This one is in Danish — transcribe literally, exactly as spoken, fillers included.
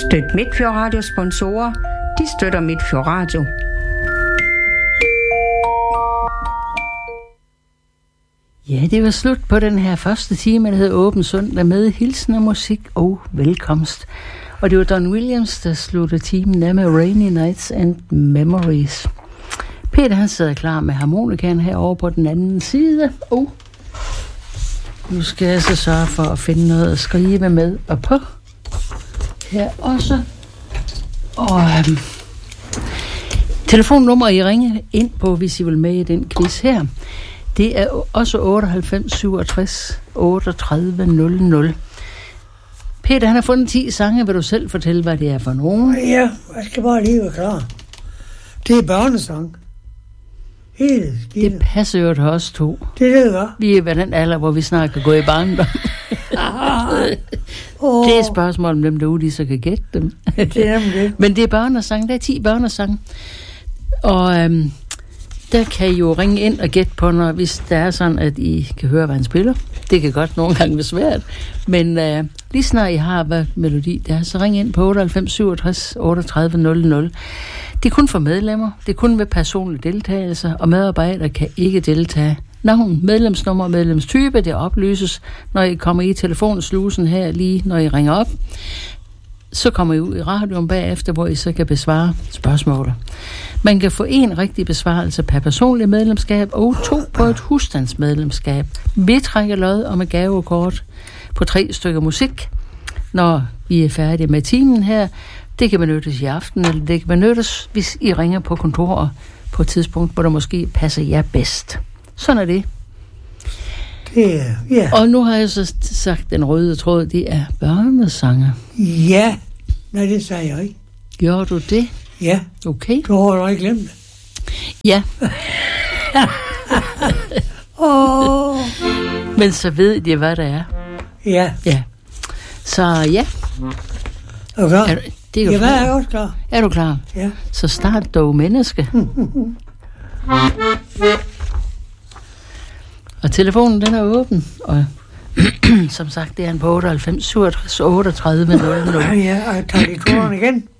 Støt Midtfjord Radio sponsorer. De støtter Midtfjord Radio. Ja, det var slut på den her første time, der hed Åben Søndag med hilsen og musik og velkomst. Og det var Don Williams, der sluttede timen af med Rainy Nights and Memories. Peter, han sidder klar med harmonikaen herovre på den anden side. Og nu skal jeg så sørge for at finde noget at skrive med og på. Her også. Og øhm, telefonnummer, I ringer ind på, hvis I vil med i den quiz her. Det er også otteoghalvfems syvogtres otteogtredive nul nul. Peter, han har fundet ti sange. Vil du selv fortælle, hvad det er for nogen? Ja, jeg skal bare lige være klar. Det er børnesang. Helt skidt. Det passer jo til os to. Det er det, hva'? Vi er ved den alder, hvor vi snart kan gå i barndom. oh. Det er et spørgsmål om dem derude, de så kan gætte dem. Det er det. Men det er børnesang. Der er ti børnesang. Og øhm, der kan I jo ringe ind og gætte på, når, hvis det er sådan, at I kan høre, hvad han spiller. Det kan godt nogle gange være svært. Men øh, lige snart I har, hvad melodi det er, så ring ind på otteoghalvfems syvogtres otteogtredive nul nul. Det er kun for medlemmer. Det er kun ved personlig deltagelse, og medarbejdere kan ikke deltage. Navn, medlemsnummer og medlemstype, det oplyses, når I kommer i telefonslusen her, lige når I ringer op. Så kommer I ud i radioen bagefter, hvor I så kan besvare spørgsmålet. Man kan få en rigtig besvarelse per personlig medlemskab og to på et husstandsmedlemskab. Vi trækker lod om et gavekort på tre stykker musik, når vi er færdige med timen her. Det kan benyttes i aften, eller det kan benyttes, hvis I ringer på kontoret på et tidspunkt, hvor det måske passer jer bedst. Sådan er det. Det er, ja. Og nu har jeg så sagt, den røde tråd, det er børnesange. Ja. Nej, det sagde jeg ikke. Gjorde du det? Ja. Okay. Du har jo ikke glemt det. Ja. oh. Men så ved de, hvad der er. Ja. Ja. Så ja. Er du klar? Er du, det er jo ja, klar. hvad er jeg også klar? Er du klar? Ja. Så start dog, menneske. Og telefonen, den er åben, og som sagt, det er en på otteoghalvfems syvogtres otteogtredive nul nul. Ja, og jeg tager de kortene igen.